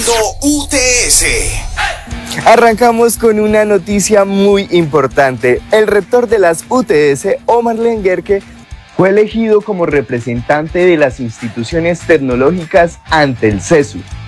Mundo UTS. Arrancamos con una noticia muy importante. El rector de las UTS, Omar Lenguerque, fue elegido como representante de las instituciones tecnológicas ante el CESU.